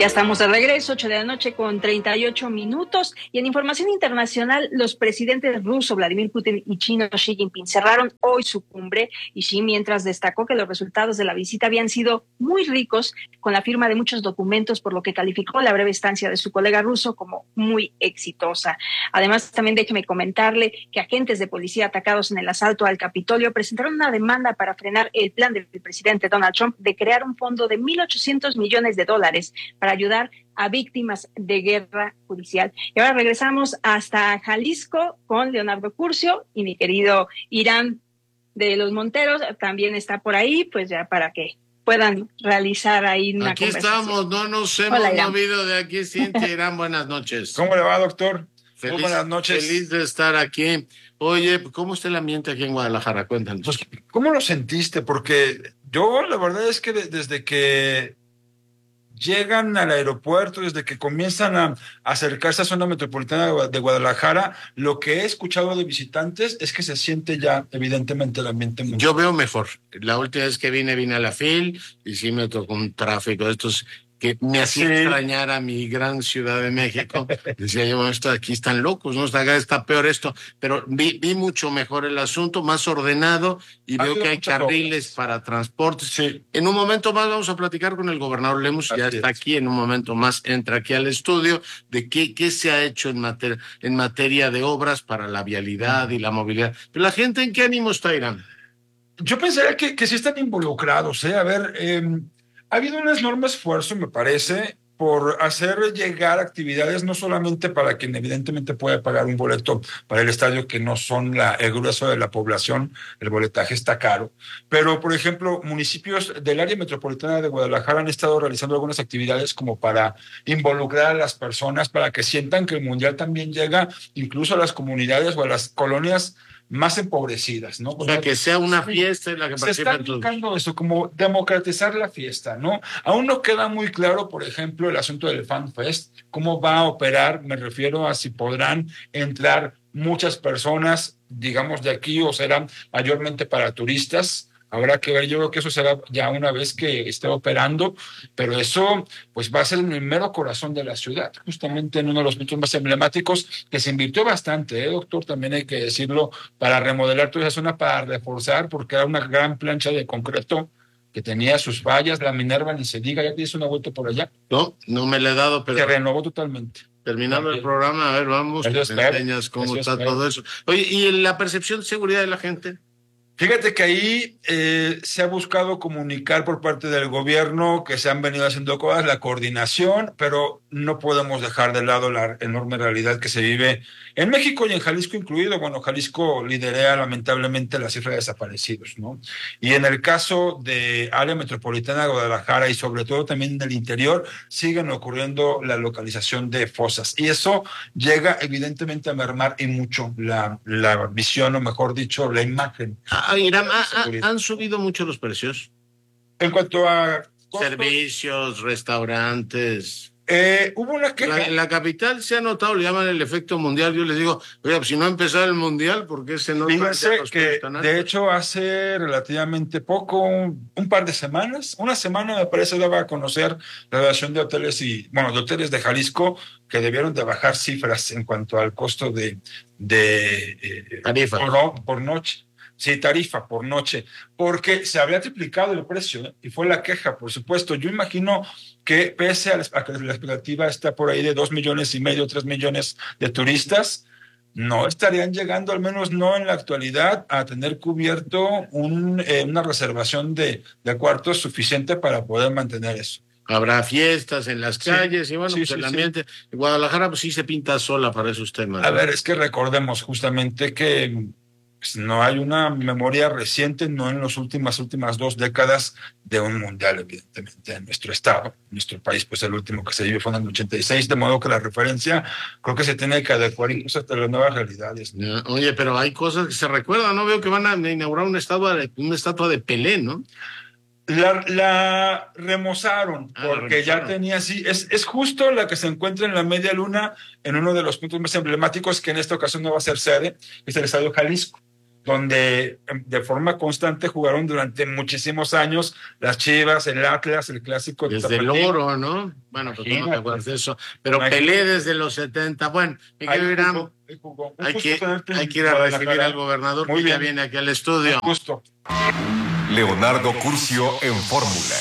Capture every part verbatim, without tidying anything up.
Ya estamos de regreso, ocho de la noche con treinta y ocho minutos. Y en información internacional, los presidentes rusos Vladimir Putin y chino Xi Jinping cerraron hoy su cumbre. Y Xi, mientras, destacó que los resultados de la visita habían sido muy ricos, con la firma de muchos documentos, por lo que calificó la breve estancia de su colega ruso como muy exitosa. Además, también déjeme comentarle que agentes de policía atacados en el asalto al Capitolio presentaron una demanda para frenar el plan del presidente Donald Trump de crear un fondo de mil ochocientos millones de dólares para ayudar a víctimas de guerra judicial. Y ahora regresamos hasta Jalisco con Leonardo Curcio y mi querido Irán de los Monteros también está por ahí, pues ya para que puedan realizar ahí una aquí conversación. Estamos, no nos hemos Hola, movido de aquí, Cintia. Irán, buenas noches. ¿Cómo le va, doctor? Feliz, Muy buenas noches. Feliz de estar aquí. Oye, ¿cómo está el ambiente aquí en Guadalajara? Cuéntanos. Pues, ¿cómo lo sentiste? Porque yo la verdad es que desde que llegan al aeropuerto, desde que comienzan a acercarse a zona metropolitana de Guadalajara, lo que he escuchado de visitantes es que se siente ya evidentemente el ambiente muy... Yo veo mejor. La última vez que vine, vine a la FIL y sí me tocó un tráfico de estos que me hacía sí. extrañar a mi gran Ciudad de México. Decía yo, esto aquí están locos, ¿no? Está, está peor esto. Pero vi, vi mucho mejor el asunto, más ordenado, y ha veo que hay carriles cosas para transportes. Sí. En un momento más vamos a platicar con el gobernador Lemus, ya está aquí, en un momento más entra aquí al estudio, de qué, qué se ha hecho en, mater, en materia de obras para la vialidad mm. y la movilidad. Pero la gente, ¿en qué ánimo está, Irán? Yo pensaría que, que sí están involucrados, ¿eh? A ver... Eh... Ha habido un enorme esfuerzo, me parece, por hacer llegar actividades no solamente para quien evidentemente puede pagar un boleto para el estadio, que no son la, el grueso de la población, el boletaje está caro, pero por ejemplo municipios del área metropolitana de Guadalajara han estado realizando algunas actividades como para involucrar a las personas, para que sientan que el Mundial también llega incluso a las comunidades o a las colonias más empobrecidas, ¿no? O sea, que sea una fiesta en la que participen todos. Se está buscando eso, como democratizar la fiesta, ¿no? Aún no queda muy claro, por ejemplo, el asunto del Fan Fest, cómo va a operar, me refiero a si podrán entrar muchas personas, digamos, de aquí, o serán mayormente para turistas. Habrá que ver, yo creo que eso será ya una vez que esté operando, pero eso pues va a ser en el mero corazón de la ciudad, justamente en uno de los puntos más emblemáticos, que se invirtió bastante, ¿eh, doctor? También hay que decirlo, para remodelar toda esa zona, para reforzar, porque era una gran plancha de concreto que tenía sus fallas, la Minerva ni se diga, ya tienes una vuelta por allá. No, no me la he dado, pero... Se renovó totalmente. Terminando el programa, a ver, vamos, te enseñas cómo está todo eso. Oye, ¿y la percepción de seguridad de la gente? Fíjate que ahí eh, se ha buscado comunicar por parte del gobierno que se han venido haciendo cosas, la coordinación, pero no podemos dejar de lado la enorme realidad que se vive en México y en Jalisco incluido. Bueno, Jalisco lidera lamentablemente la cifra de desaparecidos, ¿no? Y en el caso de área metropolitana de Guadalajara y sobre todo también en el interior, siguen ocurriendo la localización de fosas. Y eso llega evidentemente a mermar y mucho la, la visión, o mejor dicho, la imagen. Ah, Irán, ha, ha, han subido mucho los precios. En cuanto a costos, servicios, restaurantes. Eh, hubo una queja. La, en la capital se ha notado, le llaman el efecto mundial. Yo les digo, oye, pues si no ha empezado el mundial, ¿por qué se nota? Fíjense que, de hecho, hace relativamente poco, un, un par de semanas, una semana me parece, daba a conocer la relación de hoteles y, bueno, de hoteles de Jalisco, que debieron de bajar cifras en cuanto al costo de, de eh, tarifa por, por noche. Sí, tarifa por noche, porque se había triplicado el precio, ¿eh? Y fue la queja, por supuesto. Yo imagino que pese a, la, a que la expectativa está por ahí de dos millones y medio, tres millones de turistas, no estarían llegando, al menos no en la actualidad, a tener cubierto un, eh, una reservación de, de cuartos suficiente para poder mantener eso. Habrá fiestas en las calles sí, y bueno, sí, pues sí, el ambiente. Sí. Guadalajara pues sí se pinta sola para esos temas. A ¿no? ver, es que recordemos justamente que pues, no hay una memoria reciente, no en las últimas, últimas dos décadas de un mundial, evidentemente, en nuestro estado, en nuestro país, pues el último que se vive fue en el ochenta y seis, de modo que la referencia creo que se tiene que adecuar incluso hasta las nuevas realidades, ¿no? Oye, pero hay cosas que se recuerdan, ¿no? Veo que van a inaugurar una estatua de, una estatua de Pelé, ¿no? La, la remozaron, ah, porque la ya tenía así, es, es justo la que se encuentra en la media luna, en uno de los puntos más emblemáticos, que en esta ocasión no va a ser sede, es el Estadio Jalisco. donde de forma constante jugaron durante muchísimos años las Chivas, el Atlas, el clásico. Desde el oro, ¿no? Bueno, pues tú no te acuerdas de eso. Pero Imagínate. Pelé desde los setenta. Bueno, mi querido Irán, hay que, hay que ir a recibir al gobernador Muy que ya bien. viene aquí al estudio. Justo. Leonardo Curcio en Fórmula.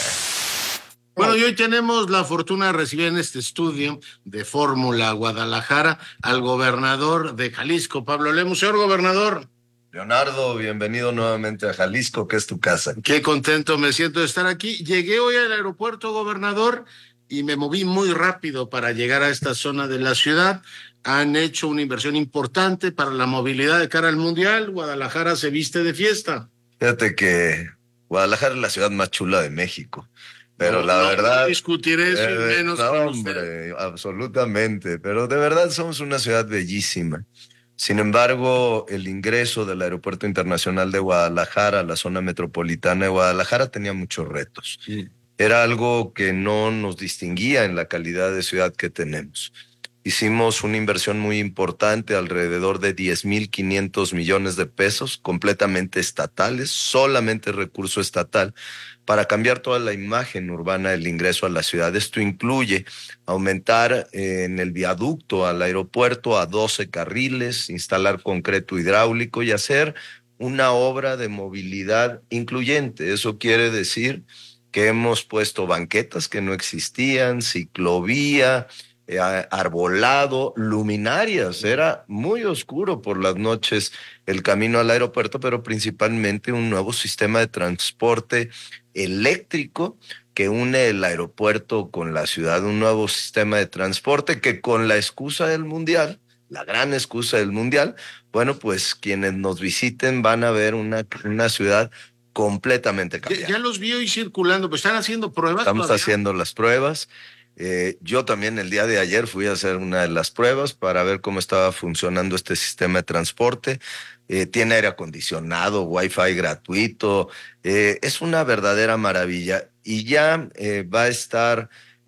Bueno, y hoy tenemos la fortuna de recibir en este estudio de Fórmula Guadalajara al gobernador de Jalisco, Pablo Lemus. Señor gobernador. Leonardo, bienvenido nuevamente a Jalisco, que es tu casa. Qué contento me siento de estar aquí. Llegué hoy al aeropuerto, gobernador, y me moví muy rápido para llegar a esta zona de la ciudad. Han hecho una inversión importante para la movilidad de cara al Mundial. Guadalajara se viste de fiesta. Fíjate que Guadalajara es la ciudad más chula de México. Pero no, la no verdad... No discutiré eso, eh, y menos no, con hombre, usted. absolutamente. Pero de verdad somos una ciudad bellísima. Sin embargo, el ingreso del Aeropuerto Internacional de Guadalajara a la zona metropolitana de Guadalajara tenía muchos retos. Sí. Era algo que no nos distinguía en la calidad de ciudad que tenemos. Hicimos una inversión muy importante, alrededor de diez mil quinientos millones de pesos, completamente estatales, solamente recurso estatal, para cambiar toda la imagen urbana del ingreso a la ciudad. Esto incluye aumentar eh, en el viaducto al aeropuerto a doce carriles, instalar concreto hidráulico y hacer una obra de movilidad incluyente. Eso quiere decir que hemos puesto banquetas que no existían, ciclovía, eh, arbolado, luminarias. Era muy oscuro por las noches el camino al aeropuerto, pero principalmente un nuevo sistema de transporte eléctrico que une el aeropuerto con la ciudad, un nuevo sistema de transporte que con la excusa del Mundial, la gran excusa del Mundial, bueno, pues quienes nos visiten van a ver una, una ciudad completamente cambiada. Ya, ya los vi hoy circulando, pues están haciendo pruebas. Estamos todavía haciendo las pruebas. Eh, yo también el día de ayer fui a hacer una de las pruebas para ver cómo estaba funcionando este sistema de transporte. Eh, tiene aire acondicionado, wifi gratuito, eh, es una verdadera maravilla y ya eh, va a estar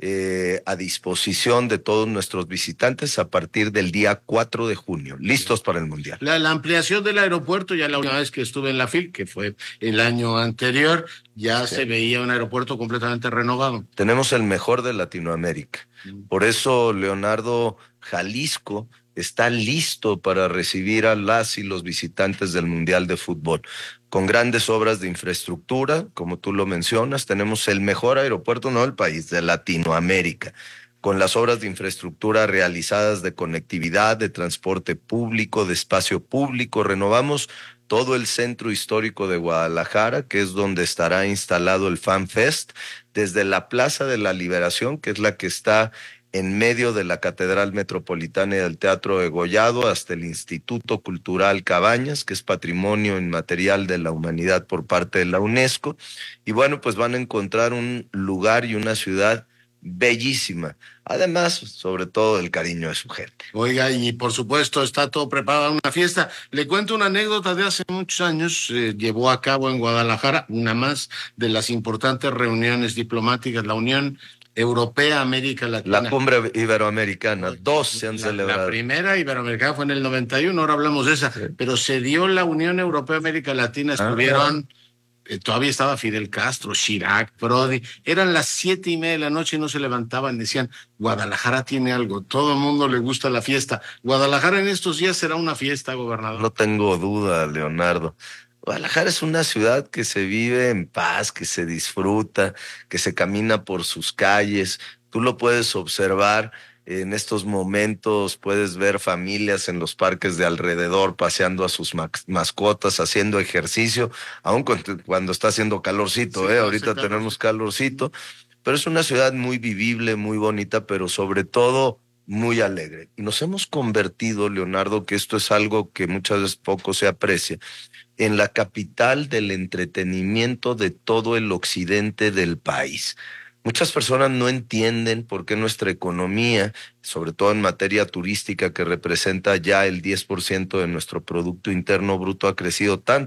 eh, a disposición de todos nuestros visitantes a partir del día cuatro de junio, listos para el Mundial. La, la ampliación del aeropuerto, ya la última vez que estuve en la F I L, que fue el año anterior, ya sí. Se veía un aeropuerto completamente renovado. Tenemos el mejor de Latinoamérica. Mm. Por eso, Leonardo, Jalisco está listo para recibir a las y los visitantes del Mundial de Fútbol. Con grandes obras de infraestructura, como tú lo mencionas, tenemos el mejor aeropuerto, no del país, de Latinoamérica. Con las obras de infraestructura realizadas de conectividad, de transporte público, de espacio público, renovamos todo el centro histórico de Guadalajara, que es donde estará instalado el Fan Fest, desde la Plaza de la Liberación, que es la que está en medio de la Catedral Metropolitana y del Teatro Degollado, hasta el Instituto Cultural Cabañas, que es Patrimonio Inmaterial de la Humanidad por parte de la UNESCO. Y bueno, pues van a encontrar un lugar y una ciudad bellísima. Además, sobre todo, el cariño de su gente. Oiga, y por supuesto está todo preparado para una fiesta. Le cuento una anécdota de hace muchos años. Eh, llevó a cabo en Guadalajara una más de las importantes reuniones diplomáticas, la Unión Europea, América Latina. La cumbre iberoamericana, dos se han la, celebrado. La primera iberoamericana fue en el noventa y uno, ahora hablamos de esa, sí. Pero se dio la Unión Europea, América Latina, estuvieron, ah, eh, todavía estaba Fidel Castro, Chirac, Prodi, eran las siete y media de la noche y no se levantaban, decían, Guadalajara tiene algo, todo el mundo le gusta la fiesta. Guadalajara en estos días será una fiesta, gobernador. No tengo duda, Leonardo. Guadalajara es una ciudad que se vive en paz, que se disfruta, que se camina por sus calles. Tú lo puedes observar en estos momentos, puedes ver familias en los parques de alrededor paseando a sus mascotas, haciendo ejercicio, aun cuando está haciendo calorcito, sí, ¿eh? Ahorita calor. Tenemos calorcito, pero es una ciudad muy vivible, muy bonita, pero sobre todo muy alegre. Y nos hemos convertido, Leonardo, que esto es algo que muchas veces poco se aprecia, en la capital del entretenimiento de todo el occidente del país. Muchas personas no entienden por qué nuestra economía, sobre todo en materia turística, que representa ya el diez por ciento de nuestro Producto Interno Bruto, ha crecido tanto.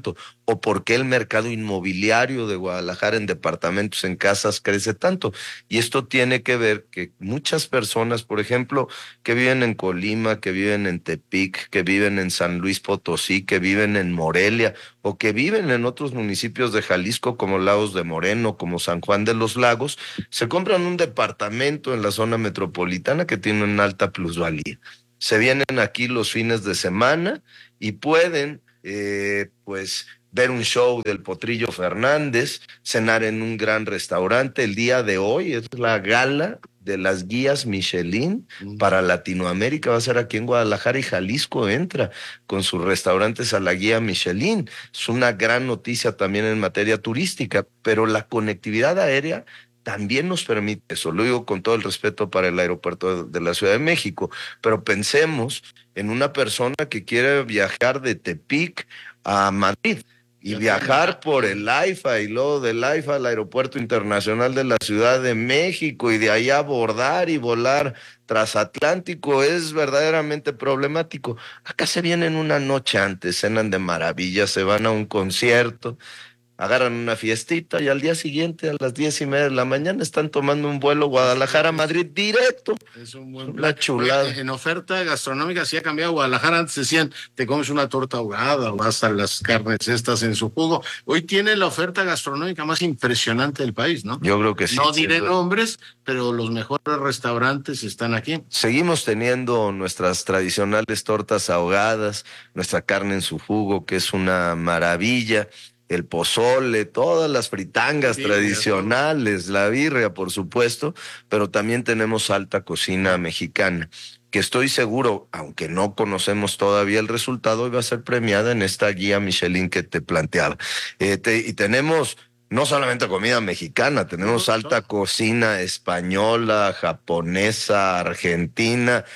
o por qué el mercado inmobiliario de Guadalajara en departamentos, en casas, crece tanto. Y esto tiene que ver que muchas personas, por ejemplo, que viven en Colima, que viven en Tepic, que viven en San Luis Potosí, que viven en Morelia, o que viven en otros municipios de Jalisco como Lagos de Moreno, como San Juan de los Lagos, se compran un departamento en la zona metropolitana que tiene una alta plusvalía. Se vienen aquí los fines de semana y pueden, eh, pues, ver un show del Potrillo Fernández, cenar en un gran restaurante. El día de hoy es la gala de las guías Michelin para Latinoamérica, va a ser aquí en Guadalajara, y Jalisco entra con sus restaurantes a la guía Michelin. Es una gran noticia también en materia turística, pero la conectividad aérea también nos permite eso. Lo digo con todo el respeto para el aeropuerto de la Ciudad de México, pero pensemos en una persona que quiere viajar de Tepic a Madrid y viajar por el AIFA y luego del AIFA al Aeropuerto Internacional de la Ciudad de México y de ahí abordar y volar transatlántico es verdaderamente problemático. Acá se vienen una noche antes, cenan de maravilla, se van a un concierto, agarran una fiestita y al día siguiente a las diez y media de la mañana están tomando un vuelo Guadalajara-Madrid directo. Es un buen La chulada. En oferta gastronómica sí ha cambiado. Guadalajara antes decían, te comes una torta ahogada o hasta las carnes estas en su jugo. Hoy tiene la oferta gastronómica más impresionante del país, ¿no? Yo creo que sí. No diré sí, nombres, pero los mejores restaurantes están aquí. Seguimos teniendo nuestras tradicionales tortas ahogadas, nuestra carne en su jugo, que es una maravilla. El pozole, todas las fritangas birria, tradicionales, ¿no? La birria, por supuesto, pero también tenemos alta cocina mexicana, que estoy seguro, aunque no conocemos todavía el resultado, iba a ser premiada en esta guía Michelin que te planteaba. Eh, te, y tenemos no solamente comida mexicana, tenemos alta cocina española, japonesa, argentina,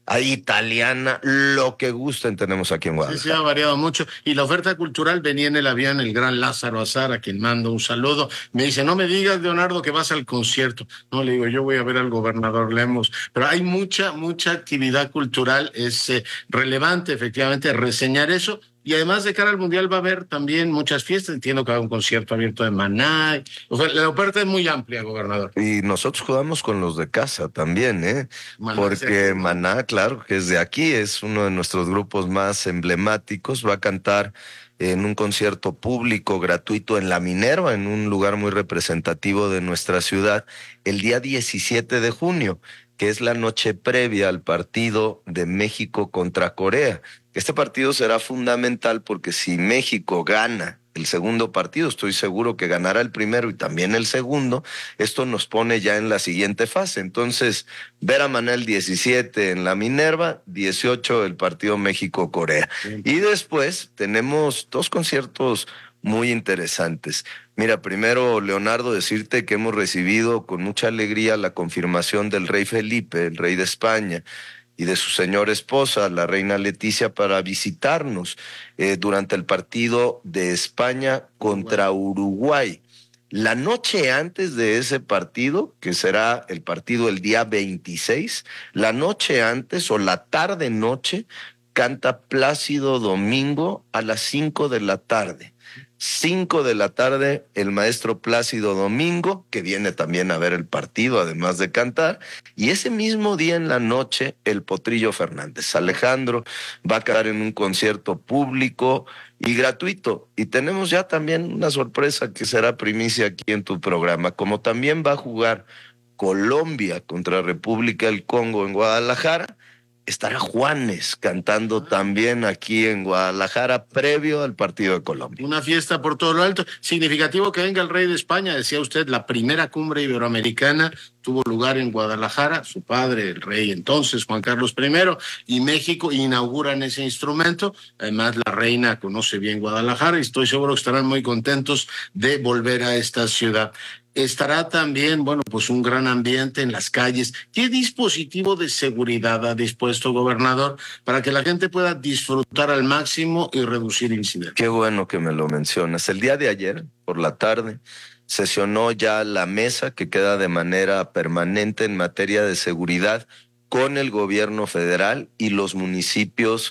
italiana, lo que gusten tenemos aquí en Guadalajara. Sí, sí, ha variado mucho. Y la oferta cultural, venía en el avión el gran Lázaro Azar, a quien mando un saludo. Me dice, no me digas, Leonardo, que vas al concierto. No, le digo, yo voy a ver al gobernador Lemos. Pero hay mucha, mucha actividad cultural. Es eh, relevante, efectivamente, reseñar eso. Y además, de cara al Mundial va a haber también muchas fiestas. Entiendo que va a haber un concierto abierto de Maná. O sea, la oferta es muy amplia, gobernador. Y nosotros jugamos con los de casa también, ¿eh? Maná, porque aquí, Maná, claro, que es de aquí, es uno de nuestros grupos más emblemáticos. Va a cantar en un concierto público gratuito en La Minerva, en un lugar muy representativo de nuestra ciudad, el día diecisiete de junio, que es la noche previa al partido de México contra Corea. Este partido será fundamental porque si México gana el segundo partido, estoy seguro que ganará el primero y también el segundo, esto nos pone ya en la siguiente fase. Entonces, ver a Maná el diecisiete en la Minerva, dieciocho el partido México-Corea. Sí. Y después tenemos dos conciertos muy interesantes. Mira, primero, Leonardo, decirte que hemos recibido con mucha alegría la confirmación del rey Felipe, el rey de España, y de su señora esposa, la reina Leticia, para visitarnos eh, durante el partido de España contra Uruguay. La noche antes de ese partido, que será el partido el día veintiséis, la noche antes o la tarde-noche, canta Plácido Domingo a las cinco de la tarde. Cinco de la tarde, el maestro Plácido Domingo, que viene también a ver el partido, además de cantar, y ese mismo día en la noche, el Potrillo Fernández. Alejandro va a quedar en un concierto público y gratuito, y tenemos ya también una sorpresa que será primicia aquí en tu programa, como también va a jugar Colombia contra República del Congo en Guadalajara. Estará Juanes cantando también aquí en Guadalajara previo al partido de Colombia. Una fiesta por todo lo alto. Significativo que venga el rey de España. Decía usted, la primera cumbre iberoamericana tuvo lugar en Guadalajara. Su padre, el rey entonces, Juan Carlos primero, y México inauguran ese instrumento. Además, la reina conoce bien Guadalajara y estoy seguro que estarán muy contentos de volver a esta ciudad. Estará también, bueno, pues un gran ambiente en las calles. ¿Qué dispositivo de seguridad ha dispuesto, gobernador, para que la gente pueda disfrutar al máximo y reducir incidentes? Qué bueno que me lo mencionas. El día de ayer, por la tarde, sesionó ya la mesa que queda de manera permanente en materia de seguridad con el gobierno federal y los municipios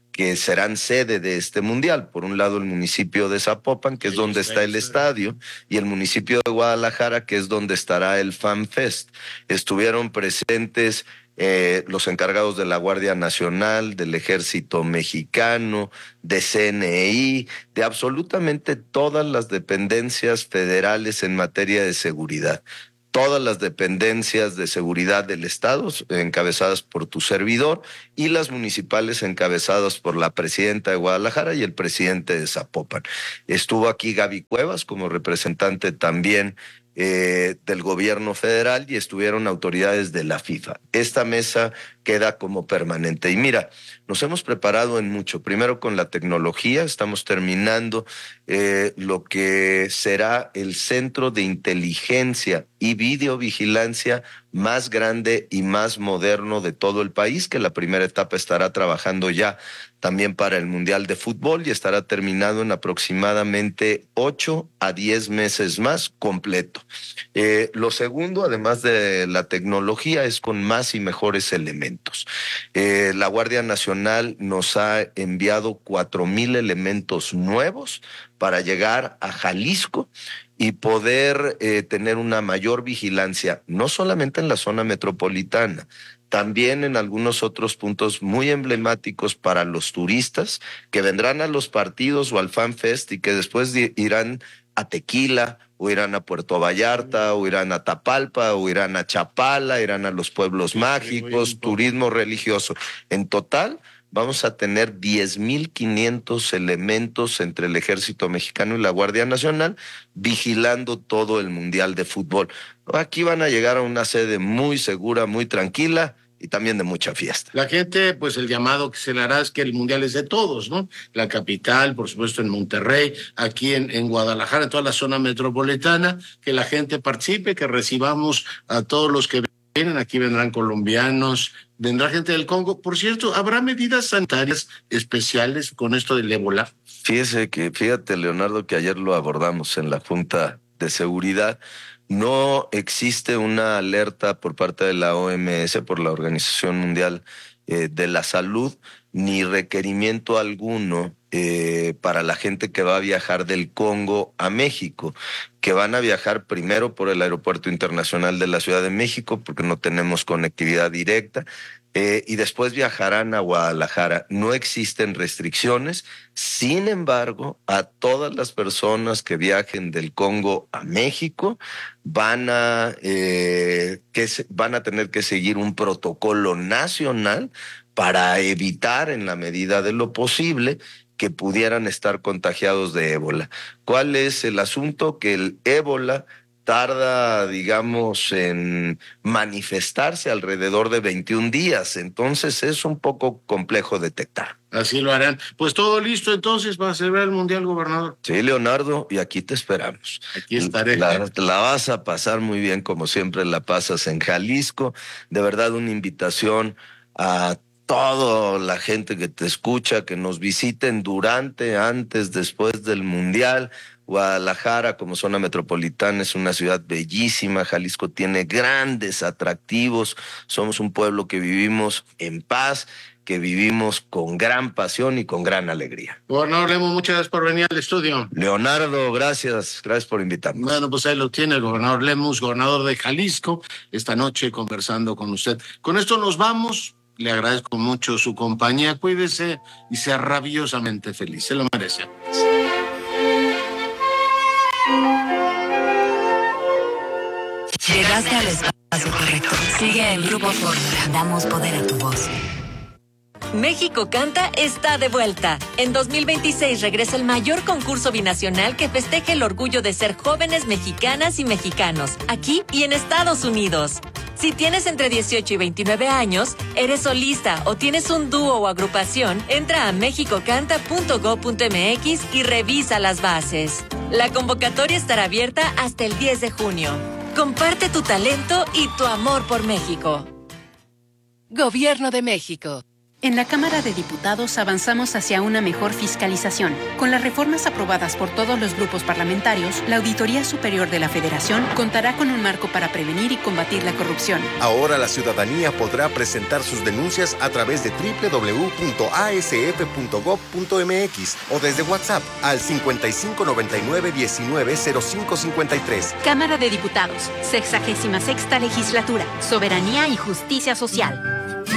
que serán sede de este mundial. Por un lado, el municipio de Zapopan, que es donde está el estadio, y el municipio de Guadalajara, que es donde estará el Fan Fest. Estuvieron presentes eh, los encargados de la Guardia Nacional, del Ejército Mexicano, de C N I, de absolutamente todas las dependencias federales en materia de seguridad. Todas las dependencias de seguridad del Estado, encabezadas por tu servidor, y las municipales encabezadas por la presidenta de Guadalajara y el presidente de Zapopan. Estuvo aquí Gaby Cuevas como representante también eh, del gobierno federal, y estuvieron autoridades de la FIFA. Esta mesa queda como permanente. Y mira, nos hemos preparado en mucho. Primero con la tecnología, estamos terminando eh, lo que será el centro de inteligencia y videovigilancia más grande y más moderno de todo el país, que la primera etapa estará trabajando ya también para el Mundial de Fútbol y estará terminado en aproximadamente ocho a diez meses más completo. Eh, lo segundo, además de la tecnología, es con más y mejores elementos. Eh, la Guardia Nacional nos ha enviado cuatro mil elementos nuevos para llegar a Jalisco y poder eh, tener una mayor vigilancia, no solamente en la zona metropolitana, también en algunos otros puntos muy emblemáticos para los turistas que vendrán a los partidos o al Fan Fest y que después irán a Tequila, o irán a Puerto Vallarta, o irán a Tapalpa, o irán a Chapala, irán a los pueblos mágicos, turismo religioso. En total, vamos a tener diez mil quinientos elementos entre el Ejército Mexicano y la Guardia Nacional vigilando todo el Mundial de Fútbol. Aquí van a llegar a una sede muy segura, muy tranquila y también de mucha fiesta. La gente, pues el llamado que se le hará es que el Mundial es de todos, ¿no? La capital, por supuesto en Monterrey, aquí en, en Guadalajara, en toda la zona metropolitana, que la gente participe, que recibamos a todos los que vienen. Aquí vendrán colombianos, vendrá gente del Congo. Por cierto, ¿habrá medidas sanitarias especiales con esto del ébola? Fíjese que, fíjate, Leonardo, que ayer lo abordamos en la Junta de Seguridad. No existe una alerta por parte de la O M S, por la Organización Mundial eh, de la Salud, ni requerimiento alguno eh, para la gente que va a viajar del Congo a México, que van a viajar primero por el Aeropuerto Internacional de la Ciudad de México, porque no tenemos conectividad directa, eh, y después viajarán a Guadalajara. No existen restricciones. Sin embargo, a todas las personas que viajen del Congo a México van a, eh, que se, van a tener que seguir un protocolo nacional para evitar, en la medida de lo posible, que pudieran estar contagiados de ébola. ¿Cuál es el asunto? Que el ébola tarda, digamos, en manifestarse alrededor de veintiún días, entonces es un poco complejo detectar. Así lo harán. Pues todo listo entonces para celebrar el Mundial, gobernador. Sí, Leonardo, y aquí te esperamos. Aquí estaré. La, la vas a pasar muy bien, como siempre la pasas en Jalisco. De verdad, una invitación a toda la gente que te escucha, que nos visiten durante, antes, después del Mundial. Guadalajara, como zona metropolitana, es una ciudad bellísima. Jalisco tiene grandes atractivos. Somos un pueblo que vivimos en paz, que vivimos con gran pasión y con gran alegría. Gobernador Lemus, muchas gracias por venir al estudio. Leonardo, gracias, gracias por invitarnos. Bueno, pues ahí lo tiene el gobernador Lemus, gobernador de Jalisco, esta noche conversando con usted. Con esto nos vamos. Le agradezco mucho su compañía. Cuídese y sea rabiosamente feliz. Se lo merece. Llegaste al espacio correcto. Sigue el Grupo Fórmula. Damos poder a tu voz. México Canta está de vuelta. En dos mil veintiséis regresa el mayor concurso binacional que festeja el orgullo de ser jóvenes mexicanas y mexicanos, aquí y en Estados Unidos. Si tienes entre dieciocho y veintinueve años, eres solista o tienes un dúo o agrupación, entra a mexico canta punto gob punto m x y revisa las bases. La convocatoria estará abierta hasta el diez de junio. Comparte tu talento y tu amor por México. Gobierno de México. En la Cámara de Diputados avanzamos hacia una mejor fiscalización. Con las reformas aprobadas por todos los grupos parlamentarios, la Auditoría Superior de la Federación contará con un marco para prevenir y combatir la corrupción. Ahora la ciudadanía podrá presentar sus denuncias a través de doble u doble u doble u punto a s f punto gob punto m x o desde WhatsApp al cincuenta y cinco noventa y nueve diecinueve cero cinco cincuenta y tres. Cámara de Diputados, sexagésima sexta Legislatura, Soberanía y Justicia Social.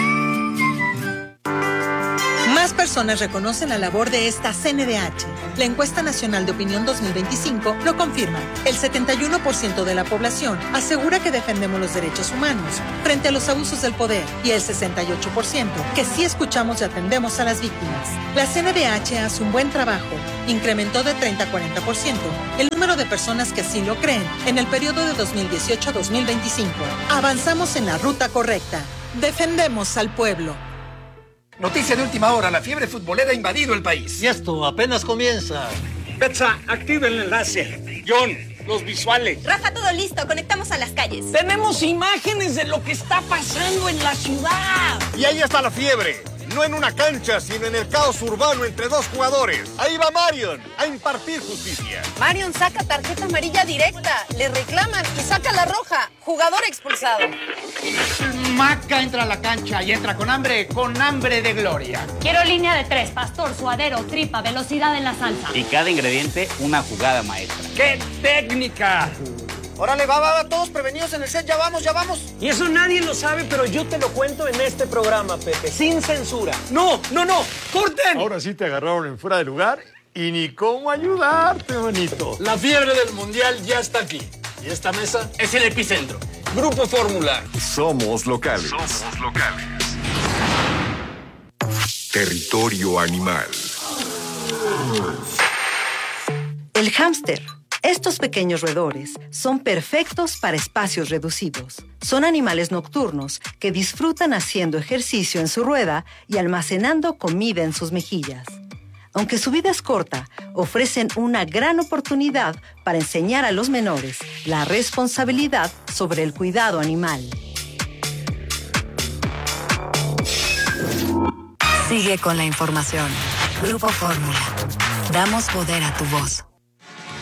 Más personas reconocen la labor de esta C N D H. La Encuesta Nacional de Opinión dos mil veinticinco lo confirma. El setenta y uno por ciento de la población asegura que defendemos los derechos humanos frente a los abusos del poder y el sesenta y ocho por ciento que sí escuchamos y atendemos a las víctimas. La C N D H hace un buen trabajo. Incrementó de treinta a cuarenta por ciento el número de personas que así lo creen en el periodo de dos mil dieciocho a dos mil veinticinco. Avanzamos en la ruta correcta. Defendemos al pueblo. Noticia de última hora, la fiebre futbolera ha invadido el país. Y esto apenas comienza. Betsa, activa el enlace. John, los visuales. Rafa, todo listo, conectamos a las calles. Tenemos imágenes de lo que está pasando en la ciudad. Y ahí está la fiebre. No en una cancha, sino en el caos urbano entre dos jugadores. Ahí va Marion a impartir justicia. Marion saca tarjeta amarilla directa, le reclaman y saca la roja. Jugador expulsado. Maca entra a la cancha y entra con hambre, con hambre de gloria. Quiero línea de tres, pastor, suadero, tripa, velocidad en la salsa. Y cada ingrediente una jugada maestra. ¡Qué técnica! Órale, va, va, va, todos prevenidos en el set, ya vamos, ya vamos. Y eso nadie lo sabe, pero yo te lo cuento en este programa, Pepe, sin censura. ¡No, no, no! ¡Corten! Ahora sí te agarraron en fuera de lugar y ni cómo ayudarte, manito. La fiebre del mundial ya está aquí. Y esta mesa es el epicentro. Grupo Fórmula. Somos locales. Somos locales. Territorio animal. El hámster. Estos pequeños roedores son perfectos para espacios reducidos. Son animales nocturnos que disfrutan haciendo ejercicio en su rueda y almacenando comida en sus mejillas. Aunque su vida es corta, ofrecen una gran oportunidad para enseñar a los menores la responsabilidad sobre el cuidado animal. Sigue con la información. Grupo Fórmula. Damos poder a tu voz.